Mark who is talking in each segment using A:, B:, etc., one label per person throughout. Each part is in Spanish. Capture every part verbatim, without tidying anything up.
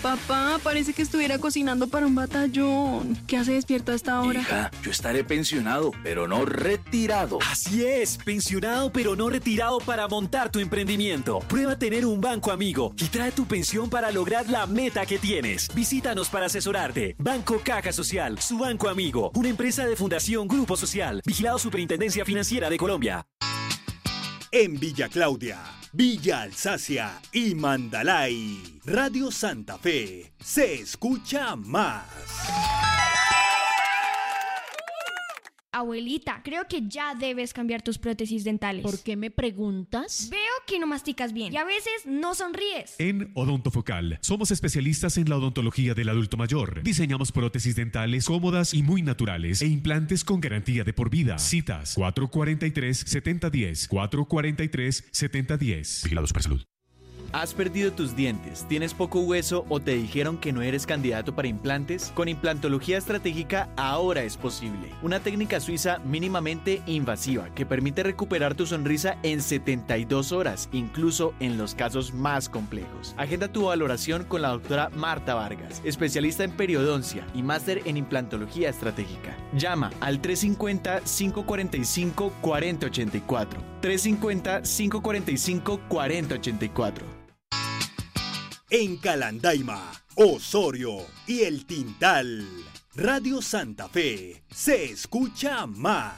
A: Papá, parece que estuviera cocinando para un batallón. ¿Qué hace despierto a esta hora?
B: Hija, yo estaré pensionado, pero no retirado.
C: Así es, pensionado pero no retirado para montar tu emprendimiento. Prueba tener un banco amigo y trae tu pensión para lograr la meta que tienes. Visítanos para asesorarte. Banco Caja Social, su banco amigo. Una empresa de Fundación Grupo Social. Vigilado Superintendencia Financiera de Colombia.
D: En Villa Claudia, Villa Alsacia y Mandalay, Radio Santa Fe se escucha más.
E: Abuelita, creo que ya debes cambiar tus prótesis dentales.
F: ¿Por qué me preguntas?
E: Veo que no masticas bien y a veces no sonríes.
G: En Odontofocal somos especialistas en la odontología del adulto mayor. Diseñamos prótesis dentales cómodas y muy naturales e implantes con garantía de por vida. Citas cuatro cuatro tres, siete cero uno cero, cuatro cuatro tres, siete cero uno cero. Vigilados por salud.
H: ¿Has perdido tus dientes, tienes poco hueso o te dijeron que no eres candidato para implantes? Con implantología estratégica ahora es posible. Una técnica suiza mínimamente invasiva que permite recuperar tu sonrisa en setenta y dos horas, incluso en los casos más complejos. Agenda tu valoración con la doctora Marta Vargas, especialista en periodoncia y máster en implantología estratégica. Llama al tres cinco cero, cinco cuatro cinco, cuatro cero ocho cuatro. tres cinco cero, cinco cuatro cinco, cuatro cero ocho cuatro.
D: En Calandaima, Osorio y El Tintal, Radio Santa Fe se escucha más.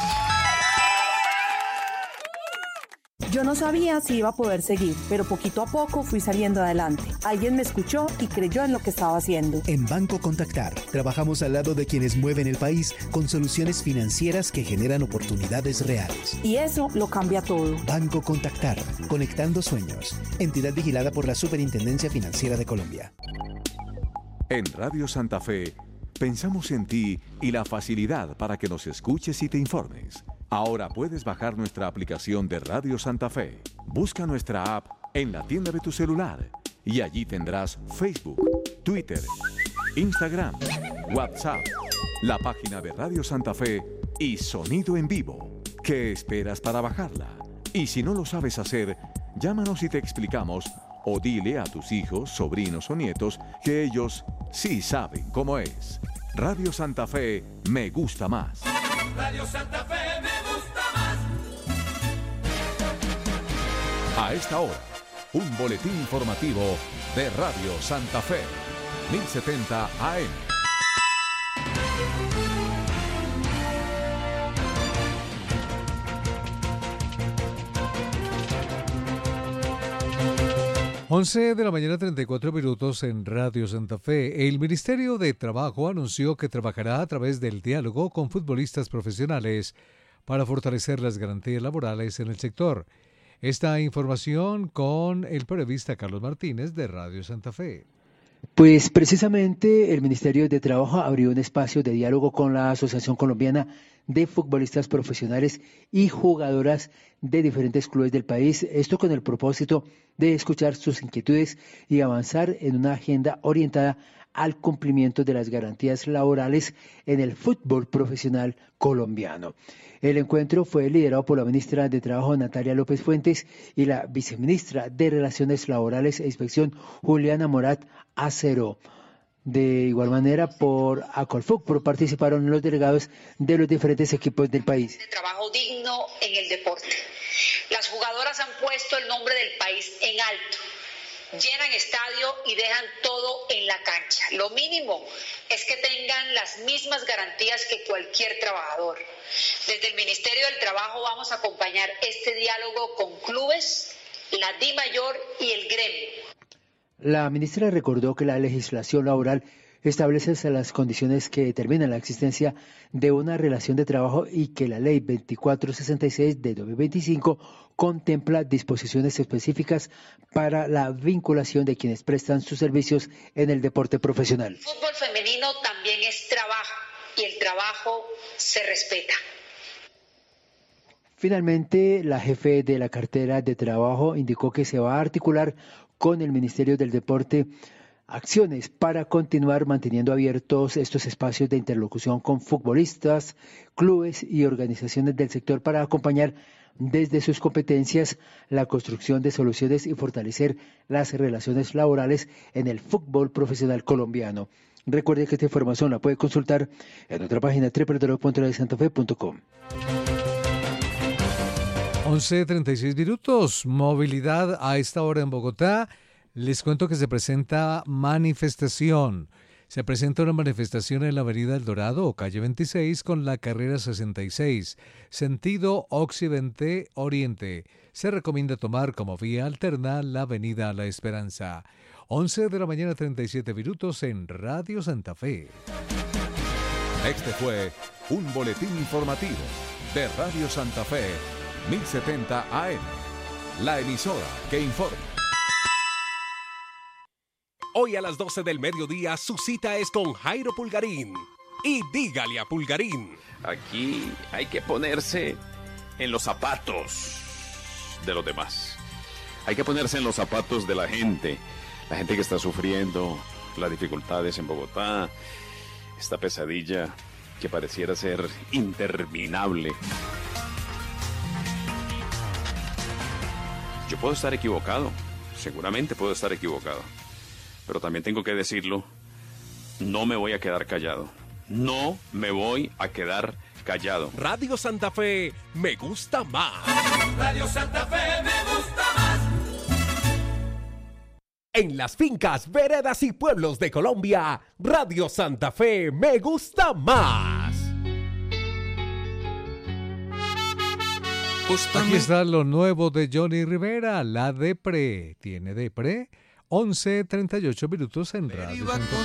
I: Yo no sabía si iba a poder seguir, pero poquito a poco fui saliendo adelante. Alguien me escuchó y creyó en lo que estaba haciendo.
J: En Banco Contactar, trabajamos al lado de quienes mueven el país con soluciones financieras que generan oportunidades reales.
I: Y eso lo cambia todo.
J: Banco Contactar, conectando sueños. Entidad vigilada por la Superintendencia Financiera de Colombia.
K: En Radio Santa Fe, pensamos en ti y la facilidad para que nos escuches y te informes. Ahora puedes bajar nuestra aplicación de Radio Santa Fe. Busca nuestra app en la tienda de tu celular y allí tendrás Facebook, Twitter, Instagram, WhatsApp, la página de Radio Santa Fe y sonido en vivo. ¿Qué esperas para bajarla? Y si no lo sabes hacer, llámanos y te explicamos o dile a tus hijos, sobrinos o nietos que ellos sí saben cómo es. Radio Santa Fe me gusta más.
L: Radio Santa Fe me gusta más.
K: A esta hora, un boletín informativo de Radio Santa Fe, mil setenta A M.
M: once de la mañana, treinta y cuatro minutos en Radio Santa Fe. El Ministerio de Trabajo anunció que trabajará a través del diálogo con futbolistas profesionales para fortalecer las garantías laborales en el sector. Esta información con el periodista Carlos Martínez de Radio Santa Fe.
N: Pues precisamente el Ministerio de Trabajo abrió un espacio de diálogo con la Asociación Colombiana de Futbolistas Profesionales y Jugadoras de diferentes clubes del país, esto con el propósito de escuchar sus inquietudes y avanzar en una agenda orientada al cumplimiento de las garantías laborales en el fútbol profesional colombiano. El encuentro fue liderado por la ministra de Trabajo, Natalia López Fuentes, y la viceministra de Relaciones Laborales e Inspección, Juliana Morat Acero. De igual manera, por Acolfuc participaron los delegados de los diferentes equipos del país.
O: De trabajo digno en el deporte. Las jugadoras han puesto el nombre del país en alto. Llenan estadio y dejan todo en la cancha. Lo mínimo es que tengan las mismas garantías que cualquier trabajador. Desde el Ministerio del Trabajo vamos a acompañar este diálogo con clubes, la DIMAYOR y el gremio.
N: La ministra recordó que la legislación laboral establece las condiciones que determinan la existencia de una relación de trabajo y que la Ley veinticuatro sesenta y seis de dos mil veinticinco contempla disposiciones específicas para la vinculación de quienes prestan sus servicios en el deporte profesional.
O: El fútbol femenino también es trabajo y el trabajo se respeta.
N: Finalmente, la jefe de la cartera de trabajo indicó que se va a articular con el Ministerio del Deporte acciones para continuar manteniendo abiertos estos espacios de interlocución con futbolistas, clubes y organizaciones del sector para acompañar desde sus competencias la construcción de soluciones y fortalecer las relaciones laborales en el fútbol profesional colombiano. Recuerde que esta información la puede consultar en nuestra página doble u doble u doble u punto radio santa fe punto com.
M: once treinta y seis minutos, movilidad a esta hora en Bogotá. Les cuento que se presenta manifestación. Se presenta una manifestación en la avenida El Dorado o calle veintiséis con la carrera sesenta y seis, sentido occidente-oriente. Se recomienda tomar como vía alterna la avenida La Esperanza. once de la mañana, treinta y siete minutos en Radio Santa Fe.
K: Este fue un boletín informativo de Radio Santa Fe, mil setenta A M, la emisora que informa.
F: Hoy a las doce del mediodía su cita es con Jairo Pulgarín. Y dígale a Pulgarín.
P: Aquí hay que ponerse en los zapatos de los demás. Hay que ponerse en los zapatos de la gente. La gente que está sufriendo las dificultades en Bogotá. Esta pesadilla que pareciera ser interminable. Yo puedo estar equivocado. Seguramente puedo estar equivocado. Pero también tengo que decirlo, no me voy a quedar callado. No me voy a quedar callado.
F: Radio Santa Fe me gusta más.
L: Radio Santa Fe me gusta más.
F: En las fincas, veredas y pueblos de Colombia, Radio Santa Fe me gusta más.
M: Aquí está lo nuevo de Johnny Rivera, La Depre. ¿Tiene Depre? once treinta y ocho minutos en Radio Santa Fe.